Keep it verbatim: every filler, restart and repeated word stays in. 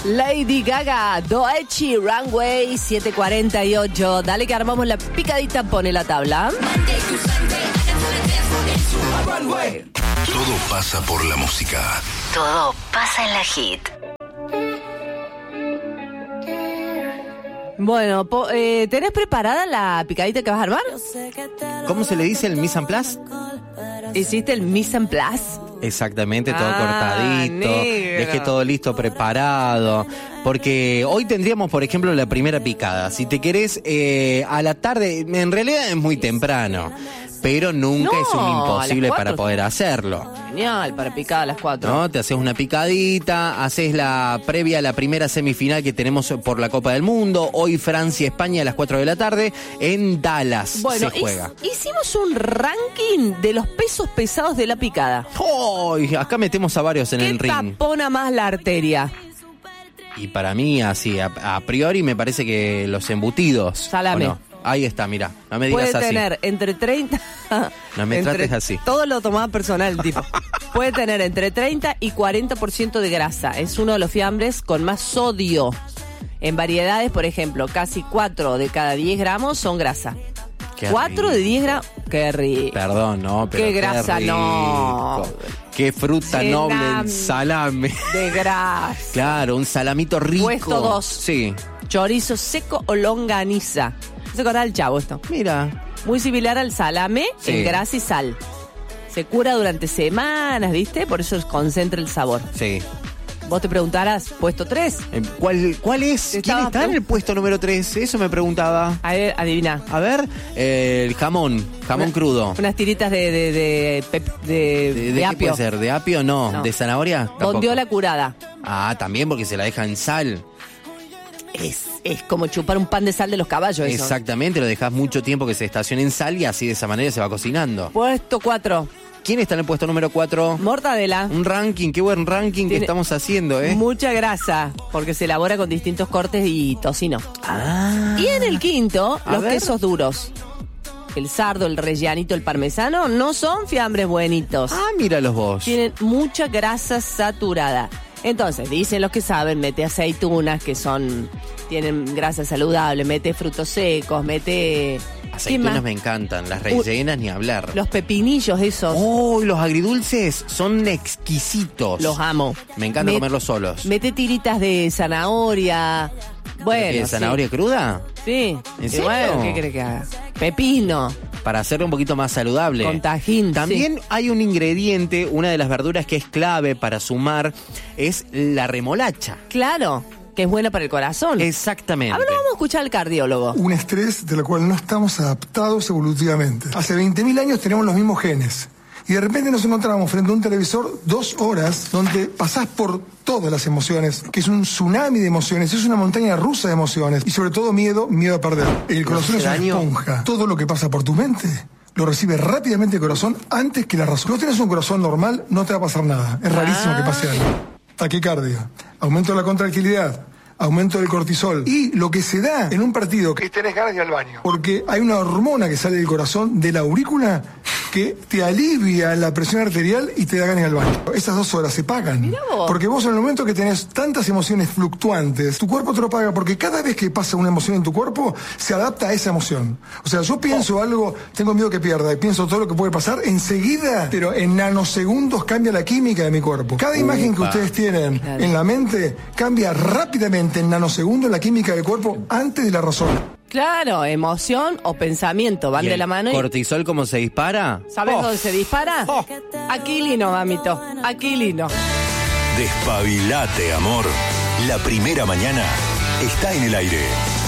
Lady Gaga, Doechi, Runway, siete cuarenta y ocho. Dale que armamos la picadita, pone la tabla. Todo pasa por la música. Todo pasa en la hit. Bueno, po, eh, ¿tenés preparada la picadita que vas a armar? ¿Cómo se le dice el mise en place? ¿Hiciste el mise en place? Exactamente, todo Ah, cortadito, negro. dejé todo listo, preparado, porque hoy tendríamos, por ejemplo, la primera picada. Si te querés, eh, a la tarde, en realidad es muy temprano, pero nunca No, es un a las imposible cuatro. para poder hacerlo. Genial, para picar a las cuatro. ¿No? Te haces una picadita, haces la previa a la primera semifinal que tenemos por la Copa del Mundo. Hoy Francia-España a las cuatro de la tarde en Dallas Bueno, se juega. hic- hicimos un ranking de los pesos pesados de la picada. ¡Ay! Acá metemos a varios en ¿Qué el ring. tapona más la arteria? Y para mí, así, a, a priori me parece que los embutidos. Salame. ¿o no? Ahí está, mira, no me digas Puede así. tener entre treinta... No me entre- trates así. Todo lo tomaba personal el tipo. Puede tener entre treinta y cuarenta por ciento de grasa. Es uno de los fiambres con más sodio. En variedades, por ejemplo, casi cuatro de cada diez gramos son grasa. Qué cuatro de rico. diez gramos... Qué rico. Perdón, no, pero Qué grasa, rico. no. Qué fruta Llename noble, el salame. De grasa. Claro, un salamito rico. Puesto dos. Sí. Chorizo seco o longaniza. ¿Se acuerda del Chavo esto? Mira. Muy similar al salame, Sí. en grasa y sal. Se cura durante semanas, ¿viste? Por eso concentra el sabor. Sí. Vos te preguntarás, puesto tres. Eh, ¿Cuál, cuál es? Te ¿Quién estaba está en el pregun- puesto número tres? Eso me preguntaba. A ver, adivina. A ver, eh, el jamón, jamón Una- crudo. Unas tiritas de, de, de, pep- de, ¿De, de de qué apio. puede ser? ¿De apio? No. No. ¿De zanahoria? Tampoco. Bondiola curada. Ah, también porque se la deja en sal. Es, es como chupar un pan de sal de los caballos eso. Exactamente, lo dejas mucho tiempo que se estacione en sal y así de esa manera se va cocinando. Puesto cuatro. ¿Quién está en el puesto número cuatro? Mortadela. Un ranking, qué buen ranking que Tiene estamos haciendo, ¿eh? Mucha grasa, porque se elabora con distintos cortes y tocino. Ah. Y en el quinto, A los ver. quesos duros. El sardo, el rellanito, el parmesano no son fiambres buenitos. Ah, míralos vos. Tienen mucha grasa saturada. Entonces, dicen los que saben, mete aceitunas que son tienen grasa saludable, mete frutos secos, mete... ¿qué Aceitunas más? me encantan, las rellenas ni hablar. Los pepinillos esos, Oh, y los agridulces son exquisitos. los amo. Me encanta Met- comerlos solos. Mete tiritas de zanahoria. Bueno, ¿Qué, sí. ¿Zanahoria cruda? Sí. ¿En Y serio? bueno, ¿qué crees que haga? Pepino, Para hacerlo un poquito más saludable. con tajín. También sí. hay un ingrediente, una de las verduras que es clave para sumar, es la remolacha. Claro, que es buena para el corazón. Exactamente. Ahora vamos a escuchar al cardiólogo. Un estrés del cual no estamos adaptados evolutivamente. Hace veinte mil años tenemos los mismos genes. Y de repente nos encontramos frente a un televisor dos horas donde pasás por todas las emociones, que es un tsunami de emociones, es una montaña rusa de emociones. Y sobre todo miedo, miedo a perder. El corazón es una daño. esponja. Todo lo que pasa por tu mente lo recibe rápidamente el corazón antes que la razón. Si no tienes un corazón normal, no te va a pasar nada. Es rarísimo Ah. que pase algo. Taquicardia, aumento de la contractilidad, aumento del cortisol. Y lo que se da en un partido que tenés ganas de ir al baño. Porque hay una hormona que sale del corazón, de la aurícula, que te alivia la presión arterial y te da ganas de ir al baño. Esas dos horas se pagan. Mirá vos. Porque vos en el momento que tenés tantas emociones fluctuantes, tu cuerpo te lo paga porque cada vez que pasa una emoción en tu cuerpo, se adapta a esa emoción. O sea, yo pienso algo, tengo miedo que pierda y pienso todo lo que puede pasar, enseguida, pero en nanosegundos cambia la química de mi cuerpo. Cada imagen que Upa. ustedes tienen Claro. en la mente cambia rápidamente en nanosegundos la química del cuerpo antes de la razón. Claro, emoción o pensamiento van ¿Y de el la mano. y- cortisol cómo se dispara? ¿Sabes Oh. dónde se dispara? Oh. Aquilino, mamito. Aquilino. Despabilate, amor. La primera mañana está en el aire.